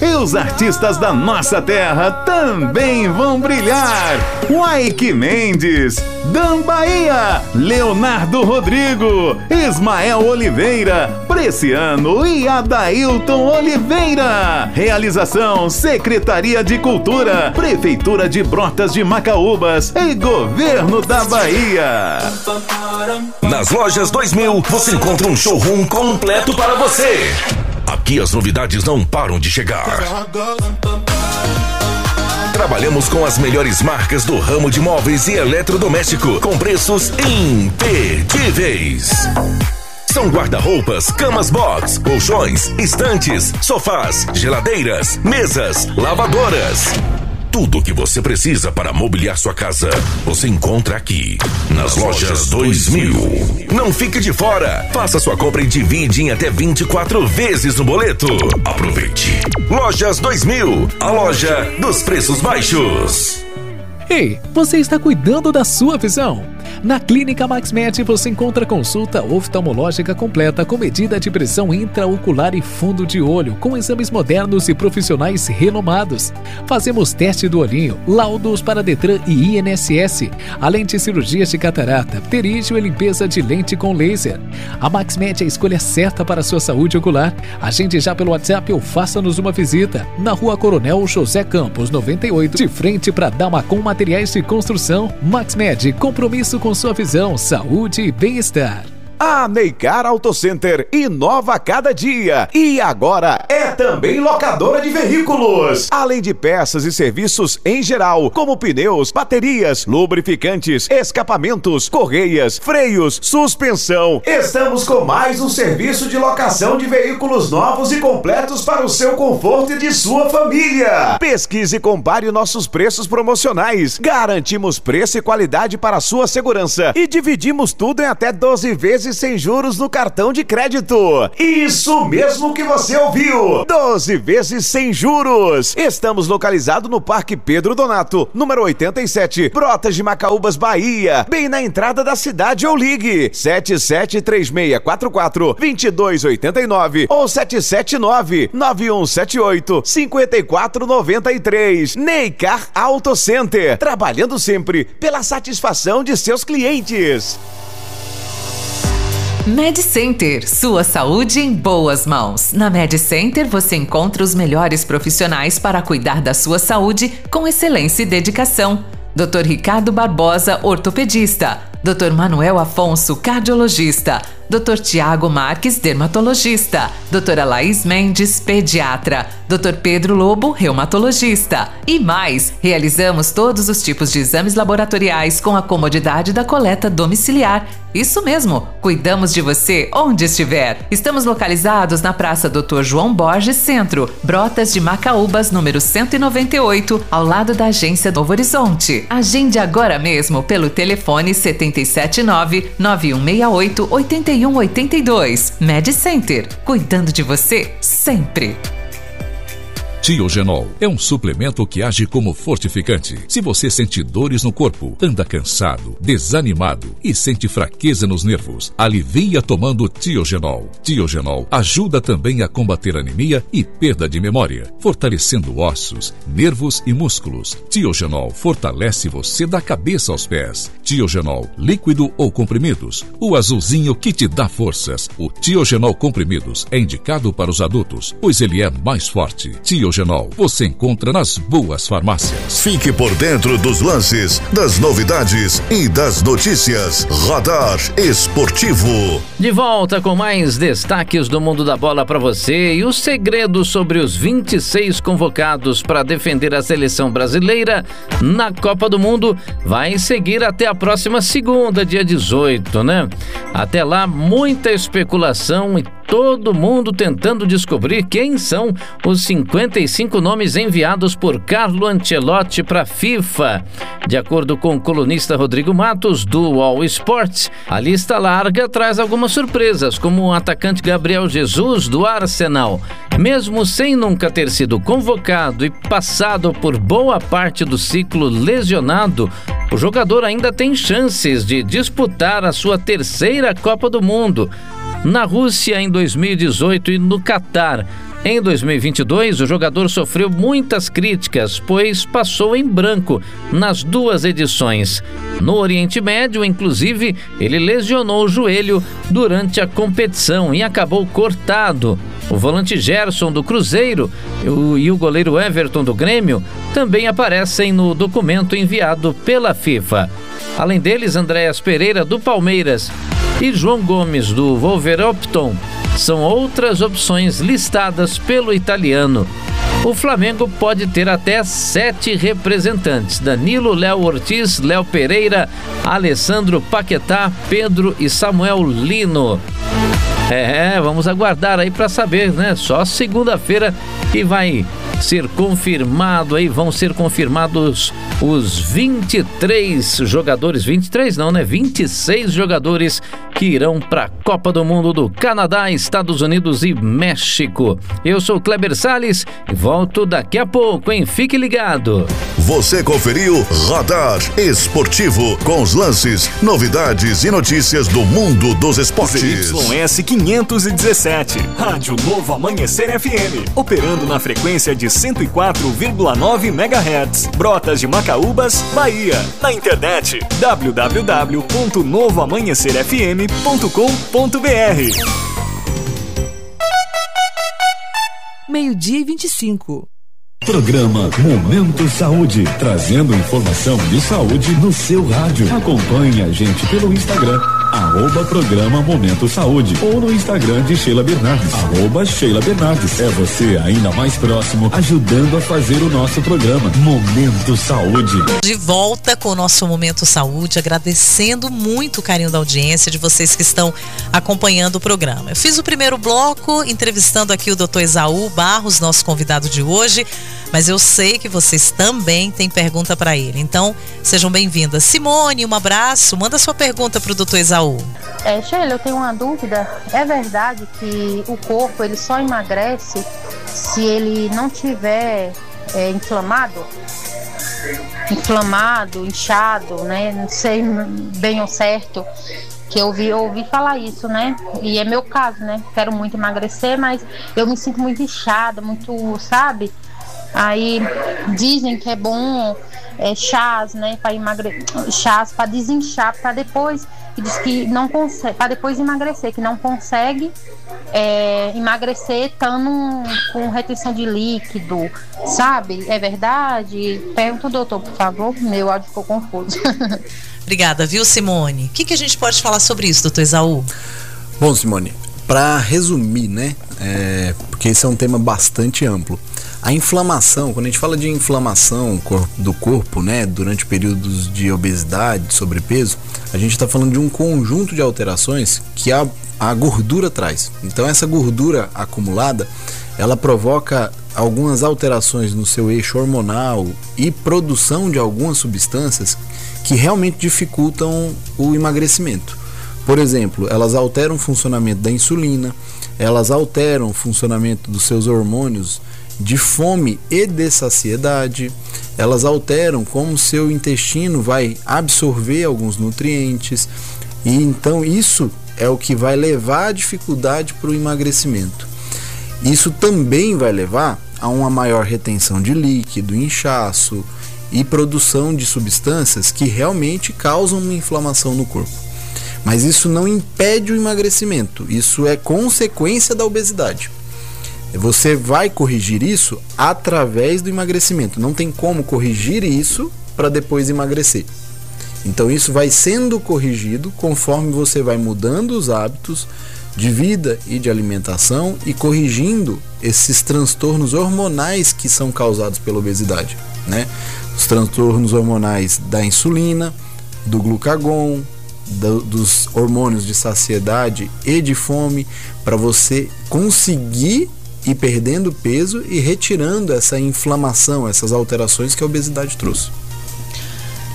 e os artistas da nossa terra também vão brilhar. Waike Mendes, Dan Bahia, Leonardo Rodrigo, Ismael Oliveira, Preciano e Adailton Oliveira. Realização Secretaria de Cultura, Prefeitura de Brotas de Macaúbas e Governo da Bahia. Nas Lojas 2000 você encontra um showroom completo para você. Aqui as novidades não param de chegar. Trabalhamos com as melhores marcas do ramo de móveis e eletrodoméstico com preços imperdíveis. São guarda-roupas, camas box, colchões, estantes, sofás, geladeiras, mesas, lavadoras. Tudo o que você precisa para mobiliar sua casa, você encontra aqui, nas Lojas 2000. Não fique de fora. Faça sua compra e divide em até 24 vezes no boleto. Aproveite. Lojas 2000, a loja dos preços baixos. Ei, você está cuidando da sua visão? Na Clínica MaxMed você encontra consulta oftalmológica completa com medida de pressão intraocular e fundo de olho, com exames modernos e profissionais renomados. Fazemos teste do olhinho, laudos para Detran e INSS, além de cirurgias de catarata, pterígio e limpeza de lente com laser. A MaxMed é a escolha certa para a sua saúde ocular. Agende já pelo WhatsApp ou faça-nos uma visita. Na Rua Coronel José Campos, 98, de frente para Damacom Materiais de Construção. MaxMed, compromisso com sua visão, saúde e bem-estar. A Neycar Auto Center inova a cada dia e agora é também locadora de veículos. Além de peças e serviços em geral, como pneus, baterias, lubrificantes, escapamentos, correias, freios, suspensão. Estamos com mais um serviço de locação de veículos novos e completos para o seu conforto e de sua família. Pesquise e compare nossos preços promocionais. Garantimos preço e qualidade para a sua segurança e dividimos tudo em até 12 vezes sem juros no cartão de crédito. Isso mesmo que você ouviu! 12 vezes sem juros. Estamos localizados no Parque Pedro Donato, número 87, Brotas de Macaúbas, Bahia, bem na entrada da cidade. Ou ligue 773644-2289 ou 779-9178-5493. Neycar Auto Center, trabalhando sempre pela satisfação de seus clientes. MedCenter, sua saúde em boas mãos. Na MedCenter você encontra os melhores profissionais para cuidar da sua saúde com excelência e dedicação. Dr. Ricardo Barbosa, ortopedista. Dr. Manuel Afonso, cardiologista. Dr. Tiago Marques, dermatologista. Doutora Laís Mendes, pediatra. Dr. Pedro Lobo, reumatologista. E mais, realizamos todos os tipos de exames laboratoriais com a comodidade da coleta domiciliar. Isso mesmo, cuidamos de você onde estiver. Estamos localizados na Praça Dr. João Borges Centro, Brotas de Macaúbas, número 198, ao lado da agência Novo Horizonte. Agende agora mesmo pelo telefone 779-9168-8182. MedCenter, cuidando de você sempre. Tiogenol é um suplemento que age como fortificante. Se você sente dores no corpo, anda cansado, desanimado e sente fraqueza nos nervos, alivia tomando Tiogenol. Tiogenol ajuda também a combater anemia e perda de memória, fortalecendo ossos, nervos e músculos. Tiogenol fortalece você da cabeça aos pés. Tiogenol, líquido ou comprimidos, o azulzinho que te dá forças. O Tiogenol comprimidos é indicado para os adultos, pois ele é mais forte. Tiogenol você encontra nas boas farmácias. Fique por dentro dos lances, das novidades e das notícias. Radar Esportivo. De volta com mais destaques do mundo da bola para você e os segredos sobre os 26 convocados para defender a seleção brasileira na Copa do Mundo vai seguir até a próxima segunda, dia 18, né? Até lá, muita especulação e todo mundo tentando descobrir quem são os 55 nomes enviados por Carlo Ancelotti para a FIFA. De acordo com o colunista Rodrigo Matos, do All Sports, a lista larga traz algumas surpresas, como o atacante Gabriel Jesus, do Arsenal. Mesmo sem nunca ter sido convocado e passado por boa parte do ciclo lesionado, o jogador ainda tem chances de disputar a sua terceira Copa do Mundo. Na Rússia em 2018 e no Catar, Em 2022, o jogador sofreu muitas críticas, pois passou em branco nas 2 edições. No Oriente Médio, inclusive, ele lesionou o joelho durante a competição e acabou cortado. O volante Gerson do Cruzeiro e o goleiro Everton do Grêmio também aparecem no documento enviado pela FIFA. Além deles, Andréas Pereira do Palmeiras e João Gomes do Wolverhampton são outras opções listadas pelo italiano. O Flamengo pode ter até 7 representantes: Danilo, Léo Ortiz, Léo Pereira, Alessandro Paquetá, Pedro e Samuel Lino. Vamos aguardar aí para saber, né? Só segunda-feira que vai ser confirmado aí, vão ser confirmados os 23 jogadores, 23 não, né? 26 jogadores que irão para a Copa do Mundo do Canadá, Estados Unidos e México. Eu sou Kleber Salles e volto daqui a pouco, hein? Fique ligado. Você conferiu Radar Esportivo com os lances, novidades e notícias do mundo dos esportes. ZYS 517, Rádio Novo Amanhecer FM, operando na frequência de 104,9 MHz, Brotas de Macaúbas, Bahia. Na internet, www.novoamanhecerfm.com.br. Meio-dia e 25. Programa Momento Saúde, trazendo informação de saúde no seu rádio. Acompanhe a gente pelo Instagram, @programa Momento Saúde, ou no Instagram de Sheila Bernardes, @Sheila Bernardes. É você ainda mais próximo, ajudando a fazer o nosso programa Momento Saúde. De volta com o nosso Momento Saúde, agradecendo muito o carinho da audiência de vocês que estão acompanhando o programa. Eu fiz o primeiro bloco entrevistando aqui o Dr. Esaú Barros, nosso convidado de hoje, mas eu sei que vocês também têm pergunta para ele, então sejam bem-vindas. Simone, um abraço, manda sua pergunta para o Dr. Esaú. Sheila, eu tenho uma dúvida, é verdade que o corpo ele só emagrece se ele não tiver inflamado, inchado, né? Não sei bem ao certo, que eu ouvi falar isso, né? E é meu caso, né? Quero muito emagrecer, mas eu me sinto muito inchada, muito, sabe? Aí dizem que é bom chás, né? Para emagrecer, chás para desinchar, para depois, que diz que não consegue, para depois emagrecer, que não consegue emagrecer estando com retenção de líquido, sabe? É verdade? Pergunta ao doutor, por favor, meu áudio ficou confuso. Obrigada, viu, Simone? O que a gente pode falar sobre isso, doutor Esaú? Bom, Simone, para resumir, né? Porque esse é um tema bastante amplo. A inflamação, quando a gente fala de inflamação do corpo, né, durante períodos de obesidade, sobrepeso, a gente está falando de um conjunto de alterações que a gordura traz. Então essa gordura acumulada, ela provoca algumas alterações no seu eixo hormonal e produção de algumas substâncias que realmente dificultam o emagrecimento. Por exemplo, elas alteram o funcionamento da insulina, elas alteram o funcionamento dos seus hormônios de fome e de saciedade, elas alteram como o seu intestino vai absorver alguns nutrientes, e então isso é o que vai levar à dificuldade para o emagrecimento. Isso também vai levar a uma maior retenção de líquido, inchaço e produção de substâncias que realmente causam uma inflamação no corpo. Mas isso não impede o emagrecimento, isso é consequência da obesidade. Você vai corrigir isso através do emagrecimento. Não tem como corrigir isso para depois emagrecer. Então isso vai sendo corrigido conforme você vai mudando os hábitos de vida e de alimentação e corrigindo esses transtornos hormonais que são causados pela obesidade, né? Os transtornos hormonais da insulina, do glucagon, dos hormônios de saciedade e de fome, para você conseguir ir perdendo peso e retirando essa inflamação, essas alterações que a obesidade trouxe.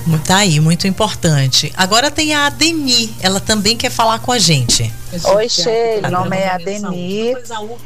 Tá aí, muito importante. Agora tem a Adeni, ela também quer falar com a gente. Oi, Sheila, meu nome é Adeni.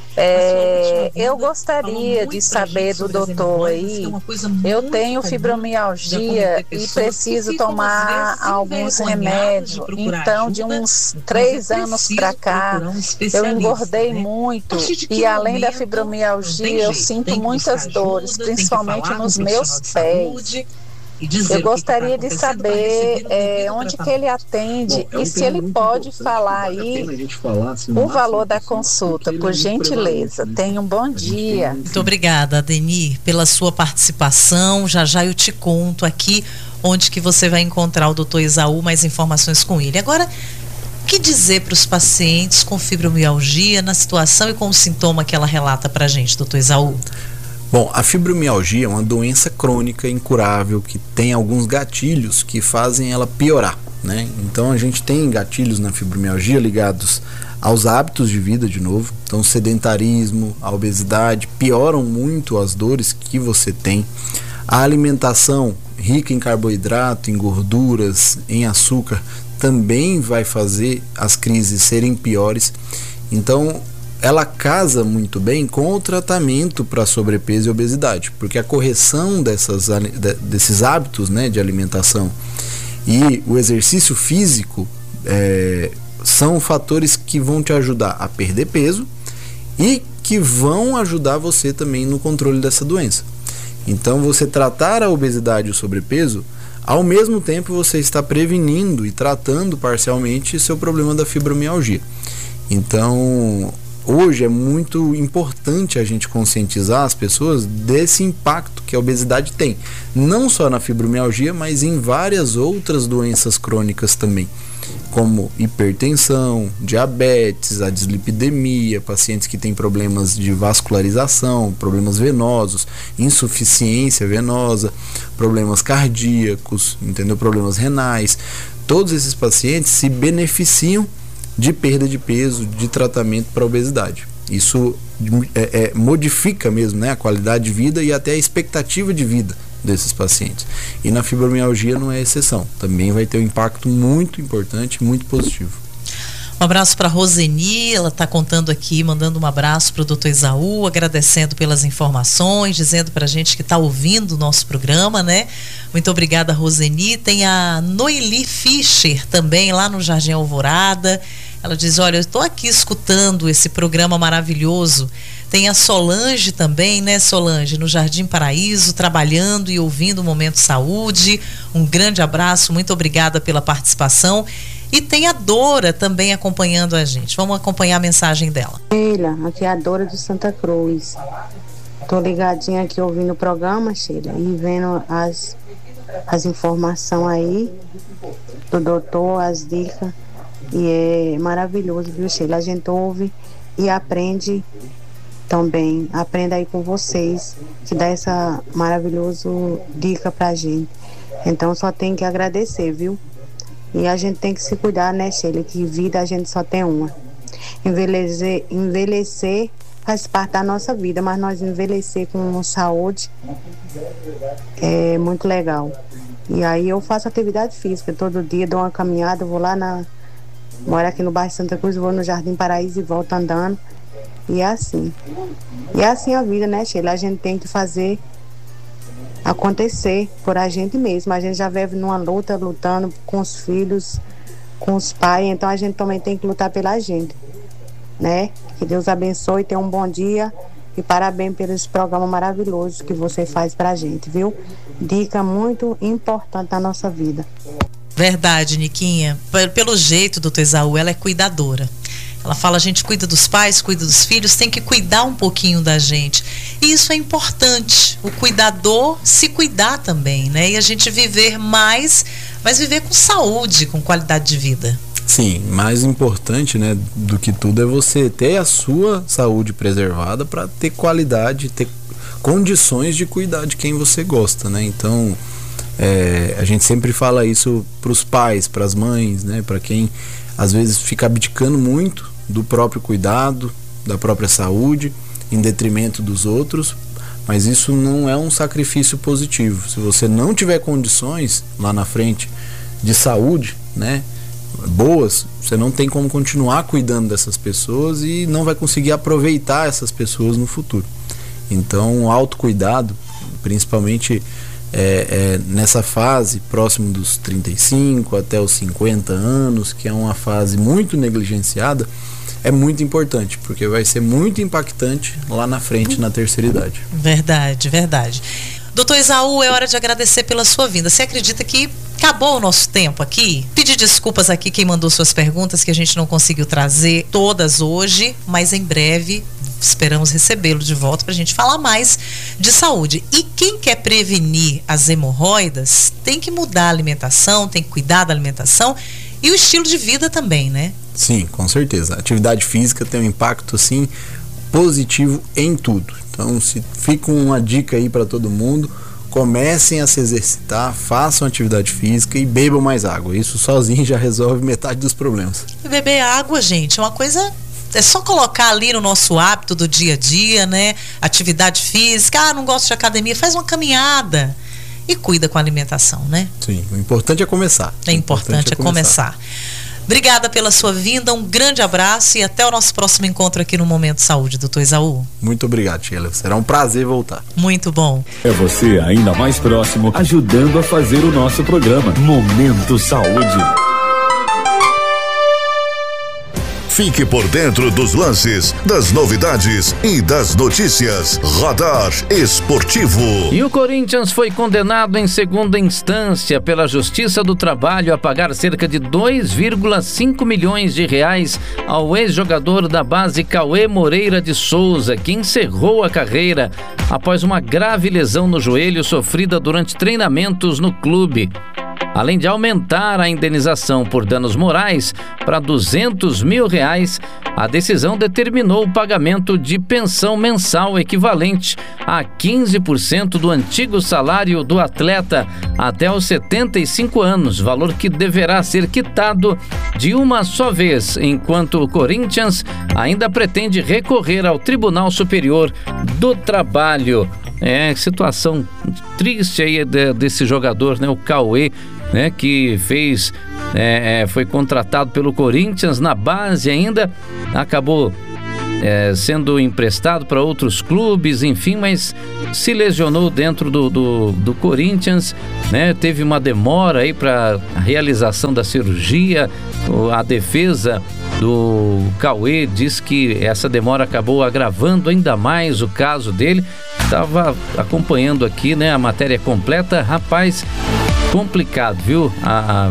Eu gostaria de saber do doutor aí. Eu tenho fibromialgia e preciso tomar alguns remédios. Então, de uns 3 anos para cá, eu engordei muito. E além da fibromialgia, eu sinto muitas dores, principalmente nos meus pés. Eu gostaria de saber onde que ele atende e se ele pode falar aí o valor da consulta, por gentileza. Tenha um bom dia. Muito obrigada, Adeni, pela sua participação. Já já eu te conto aqui onde que você vai encontrar o Dr. Esaú, mais informações com ele. Agora, o que dizer para os pacientes com fibromialgia na situação e com o sintoma que ela relata para a gente, Dr. Esaú? Bom, a fibromialgia é uma doença crônica incurável que tem alguns gatilhos que fazem ela piorar, né? Então a gente tem gatilhos na fibromialgia ligados aos hábitos de vida, de novo. Então o sedentarismo, a obesidade pioram muito as dores que você tem. A alimentação rica em carboidrato, em gorduras, em açúcar também vai fazer as crises serem piores. Então ela casa muito bem com o tratamento para sobrepeso e obesidade, porque a correção desses hábitos, né, de alimentação e o exercício físico são fatores que vão te ajudar a perder peso e que vão ajudar você também no controle dessa doença. Então, você tratar a obesidade e o sobrepeso, ao mesmo tempo você está prevenindo e tratando parcialmente seu problema da fibromialgia. Então, hoje é muito importante a gente conscientizar as pessoas desse impacto que a obesidade tem, não só na fibromialgia, mas em várias outras doenças crônicas também, como hipertensão, diabetes, a dislipidemia, pacientes que têm problemas de vascularização, problemas venosos, insuficiência venosa, problemas cardíacos, entendeu? Problemas renais. Todos esses pacientes se beneficiam de perda de peso, de tratamento para obesidade. Isso modifica mesmo, né, a qualidade de vida e até a expectativa de vida desses pacientes. E na fibromialgia não é exceção. Também vai ter um impacto muito importante, muito positivo. Um abraço para a Roseni, ela está contando aqui, mandando um abraço para o Dr. Esaú, agradecendo pelas informações, dizendo para a gente que está ouvindo o nosso programa, né? Muito obrigada, Roseni. Tem a Noeli Fischer também, lá no Jardim Alvorada. Ela diz, olha, eu estou aqui escutando esse programa maravilhoso. Tem a Solange também, né, Solange, no Jardim Paraíso, trabalhando e ouvindo o Momento Saúde. Um grande abraço, muito obrigada pela participação. E tem a Dora também acompanhando a gente. Vamos acompanhar a mensagem dela. Sheila, aqui é a Dora de Santa Cruz. Tô ligadinha aqui ouvindo o programa, Sheila, e vendo as informações aí do doutor, as dicas. E é maravilhoso, viu, Sheila? A gente ouve e aprende também. Aprenda aí com vocês, que dá essa maravilhosa dica pra gente. Então só tem que agradecer, viu? E a gente tem que se cuidar, né, Sheila? Que vida a gente só tem uma. Envelhecer faz parte da nossa vida, mas nós envelhecer com saúde é muito legal. E aí eu faço atividade física todo dia, dou uma caminhada, vou lá moro aqui no bairro Santa Cruz, vou no Jardim Paraíso e volto andando. E é assim. E é assim a vida, né, Sheila? A gente tem que fazer acontecer por a gente mesmo. A gente já vive numa luta, lutando com os filhos, com os pais, então a gente também tem que lutar pela gente, né? Que Deus abençoe, tenha um bom dia e parabéns pelo esse programa maravilhoso que você faz pra gente, viu? Dica muito importante na nossa vida. Verdade, Niquinha. Pelo jeito, doutor Esaú, ela é cuidadora. Ela fala, a gente cuida dos pais, cuida dos filhos, tem que cuidar um pouquinho da gente. E isso é importante, o cuidador se cuidar também, né? E a gente viver mais, mas viver com saúde, com qualidade de vida. Sim, mais importante, né, do que tudo é você ter a sua saúde preservada para ter qualidade, ter condições de cuidar de quem você gosta, né? Então, a gente sempre fala isso para os pais, para as mães, né, para quem às vezes fica abdicando muito do próprio cuidado, da própria saúde, em detrimento dos outros, mas isso não é um sacrifício positivo. Se você não tiver condições lá na frente de saúde, né, boas, você não tem como continuar cuidando dessas pessoas e não vai conseguir aproveitar essas pessoas no futuro. Então, o autocuidado, principalmente nessa fase próximo dos 35 até os 50 anos, que é uma fase muito negligenciada, é muito importante, porque vai ser muito impactante lá na frente, na terceira idade. Verdade, verdade. Doutor Esaú, é hora de agradecer pela sua vinda. Você acredita que acabou o nosso tempo aqui? Pedir desculpas aqui quem mandou suas perguntas, que a gente não conseguiu trazer todas hoje, mas em breve esperamos recebê-lo de volta para a gente falar mais de saúde. E quem quer prevenir as hemorroidas tem que mudar a alimentação, tem que cuidar da alimentação e o estilo de vida também, né? Sim, com certeza. A atividade física tem um impacto, assim, positivo em tudo. Então, se fica uma dica aí para todo mundo, comecem a se exercitar, façam atividade física e bebam mais água. Isso sozinho já resolve metade dos problemas. E beber água, gente, é uma coisa... É só colocar ali no nosso hábito do dia a dia, né? Atividade física, não gosto de academia, faz uma caminhada e cuida com a alimentação, né? Sim, o importante é começar. É importante começar. Obrigada pela sua vinda, um grande abraço e até o nosso próximo encontro aqui no Momento Saúde, doutor Esaú. Muito obrigado, Sheila. Será um prazer voltar. Muito bom. É você ainda mais próximo, ajudando a fazer o nosso programa Momento Saúde. Fique por dentro dos lances, das novidades e das notícias. Radar Esportivo. E o Corinthians foi condenado em segunda instância pela Justiça do Trabalho a pagar cerca de 2,5 milhões de reais ao ex-jogador da base Cauê Moreira de Souza, que encerrou a carreira após uma grave lesão no joelho sofrida durante treinamentos no clube. Além de aumentar a indenização por danos morais para R$200 mil, a decisão determinou o pagamento de pensão mensal equivalente a 15% do antigo salário do atleta até os 75 anos, valor que deverá ser quitado de uma só vez, enquanto o Corinthians ainda pretende recorrer ao Tribunal Superior do Trabalho. Situação triste aí desse jogador, né, o Cauê, né, que foi contratado pelo Corinthians na base ainda, acabou sendo emprestado para outros clubes, enfim, mas se lesionou dentro do Corinthians, né? Teve uma demora aí para a realização da cirurgia. A defesa do Cauê diz que essa demora acabou agravando ainda mais o caso dele. Estava acompanhando aqui, né, a matéria completa. Rapaz, complicado, viu? A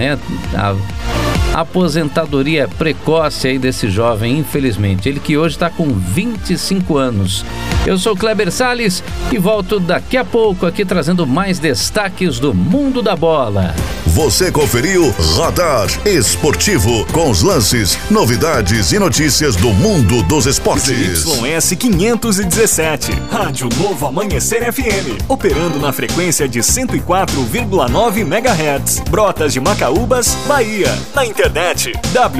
aposentadoria precoce aí desse jovem, infelizmente. Ele que hoje está com 25 anos. Eu sou Kleber Salles e volto daqui a pouco aqui trazendo mais destaques do mundo da bola. Você conferiu Radar Esportivo com os lances, novidades e notícias do mundo dos esportes. ZYS 517, Rádio Novo Amanhecer FM, operando na frequência de 104,9 MHz, Brotas de Macaúbas, Bahia. Na internet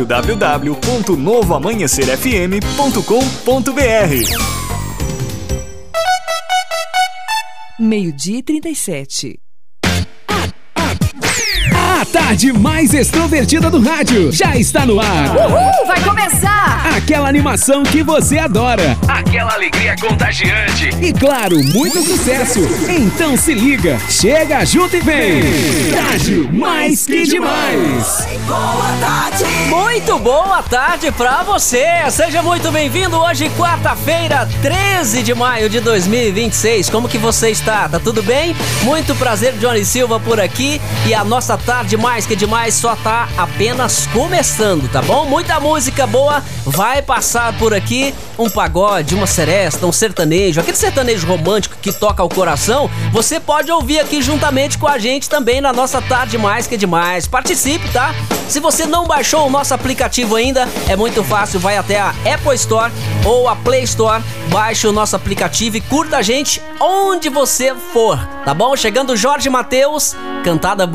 www.novoamanhecerfm.com.br. 12:37. A tarde mais extrovertida do rádio já está no ar. Uhul, vai começar! Aquela animação que você adora. Aquela alegria contagiante. E claro, muito sucesso. Então se liga, chega junto e vem. Rádio Mais Que Demais. Boa tarde. Muito boa tarde pra você. Seja muito bem-vindo. Hoje, quarta-feira, 13 de maio de 2026. Como que você está? Tá tudo bem? Muito prazer, Johnny Silva por aqui. E a nossa tarde mais que demais só tá apenas começando, tá bom? Muita música boa vai passar por aqui. Um pagode, uma seresta, um sertanejo, aquele sertanejo romântico que toca o coração, você pode ouvir aqui juntamente com a gente também na nossa tarde mais que demais. Participe, tá? Se você não baixou o nosso aplicativo ainda, é muito fácil, vai até a Apple Store ou a Play Store, baixe o nosso aplicativo e curta a gente onde você for, tá bom? Chegando Jorge Mateus, cantada